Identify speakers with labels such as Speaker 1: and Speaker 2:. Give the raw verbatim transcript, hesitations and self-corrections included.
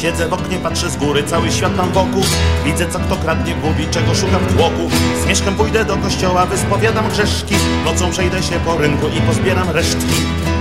Speaker 1: Siedzę w oknie, patrzę z góry, cały świat mam wokół. Widzę, co kto kradnie, mówi, czego szukam w tłoku. Z mieszkiem pójdę do kościoła, wyspowiadam grzeszki. Nocą przejdę się po rynku i pozbieram resztki.